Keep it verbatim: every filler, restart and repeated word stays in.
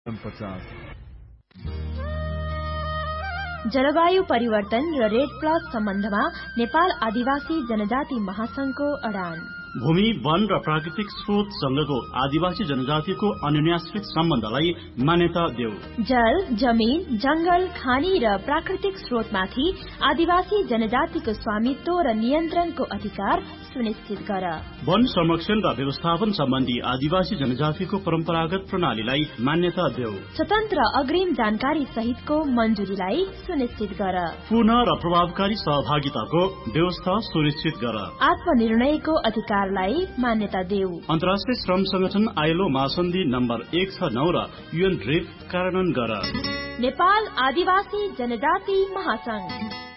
जलवायु परिवर्तन र रेड प्लस सम्बन्धमा नेपाल आदिवासी जनजाति महासंघको अडान। भूमि, वन र प्राकृतिक स्रोत सँगको आदिवासी जनजातिको अन्योन्याश्रित सम्बन्धलाई मान्यता देऊ। जल, जमीन, जंगल, खानी र प्राकृतिक स्रोतमाथि आदिवासी जनजातिको स्वामित्व र नियन्त्रणको अधिकार सुनिश्चित गर। वन संरक्षण र व्यवस्थापन सम्बन्धी आदिवासी जनजातिको परम्परागत प्रणालीलाई मान्यता देऊ। स्वतन्त्र अग्रिम जानकारी सहितको मञ्जुरीलाई सुनिश्चित गर। पूर्ण र प्रभावकारी सहभागिताको व्यवस्था सुनिश्चित गर। आत्मनिर्णयको अधिकारलाई मान्यता देऊ। अन्तर्राष्ट्रिय श्रम संगठन आईएलओ महासन्धि नम्बर एक छ नौ र यूएन ड्रिफ्ट कार्यान्वयन गर। नेपाल आदिवासी जनजाति महासंघ।